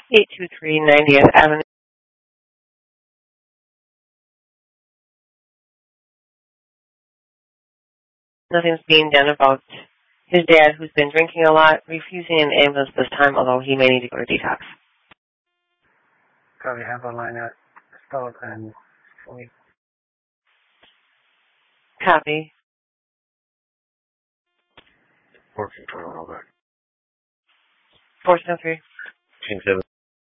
823 90th Avenue. Nothing's being done about his dad, who's been drinking a lot, refusing an ambulance this time, although he may need to go to detox. Probably have a line out stalled and Copy. 1421 all back. 1403. 7.